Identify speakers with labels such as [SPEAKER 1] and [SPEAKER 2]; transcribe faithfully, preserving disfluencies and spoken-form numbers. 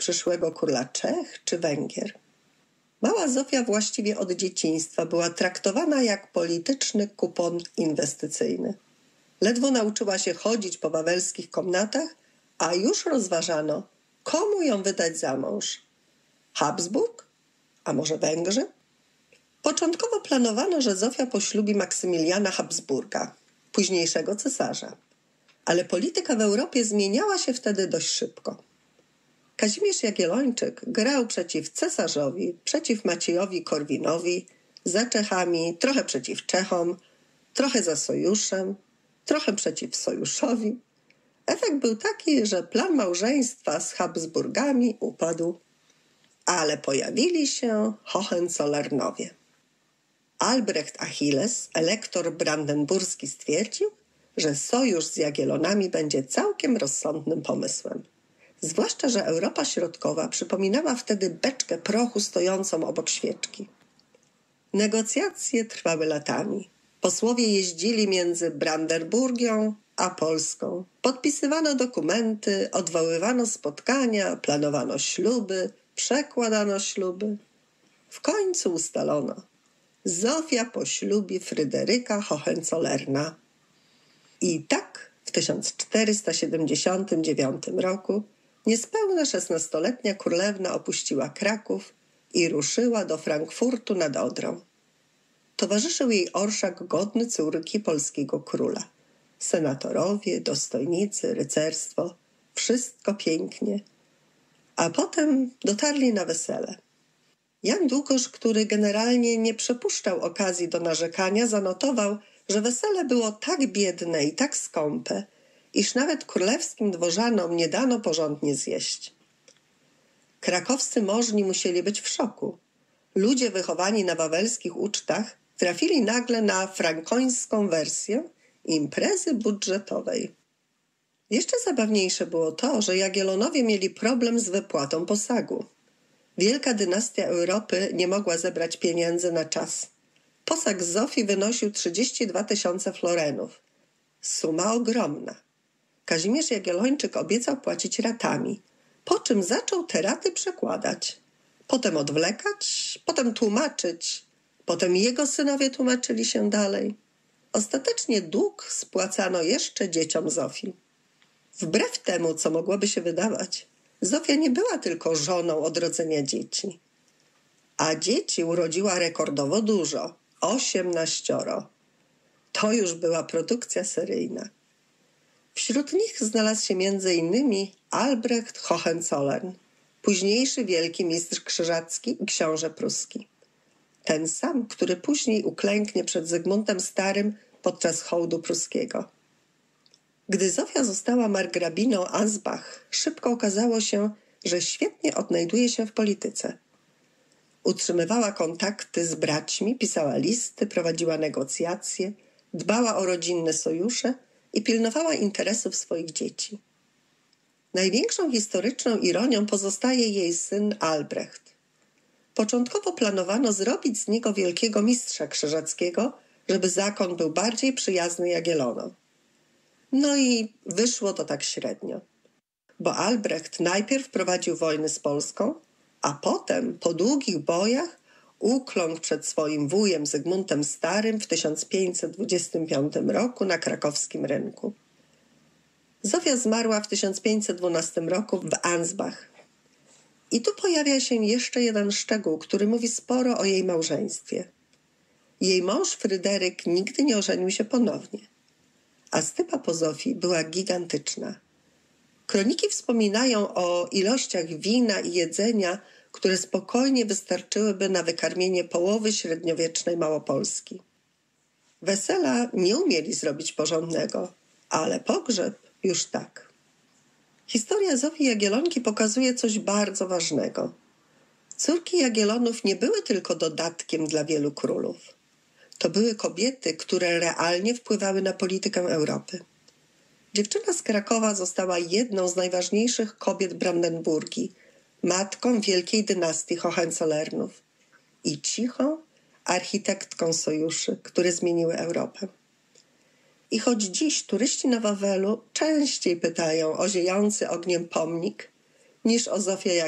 [SPEAKER 1] przyszłego króla Czech czy Węgier. Mała Zofia właściwie od dzieciństwa była traktowana jak polityczny kupon inwestycyjny. Ledwo nauczyła się chodzić po wawelskich komnatach, a już rozważano, komu ją wydać za mąż. Habsburg? A może Węgrzy? Początkowo planowano, że Zofia poślubi Maksymiliana Habsburga, późniejszego cesarza. Ale polityka w Europie zmieniała się wtedy dość szybko. Kazimierz Jagiellończyk grał przeciw cesarzowi, przeciw Maciejowi Korwinowi, za Czechami, trochę przeciw Czechom, trochę za sojuszem, trochę przeciw sojuszowi. Efekt był taki, że plan małżeństwa z Habsburgami upadł, ale pojawili się Hohenzollernowie. Albrecht Achilles, elektor brandenburski, stwierdził, że sojusz z Jagiellonami będzie całkiem rozsądnym pomysłem. Zwłaszcza, że Europa Środkowa przypominała wtedy beczkę prochu stojącą obok świeczki. Negocjacje trwały latami. Posłowie jeździli między Brandenburgią a Polską. Podpisywano dokumenty, odwoływano spotkania, planowano śluby, przekładano śluby. W końcu ustalono: Zofia poślubi Fryderyka Hohenzollerna. I tak w tysiąc czterysta siedemdziesiątym dziewiątym roku niespełna szesnastoletnia królewna opuściła Kraków i ruszyła do Frankfurtu nad Odrą. Towarzyszył jej orszak godny córki polskiego króla. Senatorowie, dostojnicy, rycerstwo, wszystko pięknie. A potem dotarli na wesele. Jan Długosz, który generalnie nie przepuszczał okazji do narzekania, zanotował, że wesele było tak biedne i tak skąpe, iż nawet królewskim dworzanom nie dano porządnie zjeść. Krakowscy możni musieli być w szoku. Ludzie wychowani na wawelskich ucztach trafili nagle na frankońską wersję imprezy budżetowej. Jeszcze zabawniejsze było to, że Jagiellonowie mieli problem z wypłatą posagu. Wielka dynastia Europy nie mogła zebrać pieniędzy na czas. Posag Zofii wynosił trzydzieści dwa tysiące florenów. Suma ogromna. Kazimierz Jagiellończyk obiecał płacić ratami, po czym zaczął te raty przekładać. Potem odwlekać, potem tłumaczyć, potem jego synowie tłumaczyli się dalej. Ostatecznie dług spłacano jeszcze dzieciom Zofii. Wbrew temu, co mogłoby się wydawać, Zofia nie była tylko żoną od rodzenia dzieci. A dzieci urodziła rekordowo dużo, osiemnaścioro. To już była produkcja seryjna. Wśród nich znalazł się między innymi Albrecht Hohenzollern, późniejszy wielki mistrz krzyżacki i książę pruski. Ten sam, który później uklęknie przed Zygmuntem Starym podczas hołdu pruskiego. Gdy Zofia została margrabiną Ansbach, szybko okazało się, że świetnie odnajduje się w polityce. Utrzymywała kontakty z braćmi, pisała listy, prowadziła negocjacje, dbała o rodzinne sojusze i pilnowała interesów swoich dzieci. Największą historyczną ironią pozostaje jej syn Albrecht. Początkowo planowano zrobić z niego wielkiego mistrza krzyżackiego, żeby zakon był bardziej przyjazny Jagiellonom. No i wyszło to tak średnio, bo Albrecht najpierw prowadził wojny z Polską, a potem po długich bojach ukląkł przed swoim wujem Zygmuntem Starym w tysiąc pięćset dwudziestym piątym roku na krakowskim rynku. Zofia zmarła w tysiąc pięćset dwunastym roku w Ansbach. I tu pojawia się jeszcze jeden szczegół, który mówi sporo o jej małżeństwie. Jej mąż Fryderyk nigdy nie ożenił się ponownie, a stypa po Zofii była gigantyczna. Kroniki wspominają o ilościach wina i jedzenia, które spokojnie wystarczyłyby na wykarmienie połowy średniowiecznej Małopolski. Wesela nie umieli zrobić porządnego, ale pogrzeb już tak. Historia Zofii Jagiellonki pokazuje coś bardzo ważnego. Córki Jagiellonów nie były tylko dodatkiem dla wielu królów. To były kobiety, które realnie wpływały na politykę Europy. Dziewczyna z Krakowa została jedną z najważniejszych kobiet Brandenburgii, matką wielkiej dynastii Hohenzollernów i cichą architektką sojuszy, które zmieniły Europę. I choć dziś turyści na Wawelu częściej pytają o ziejący ogniem pomnik niż o Zofię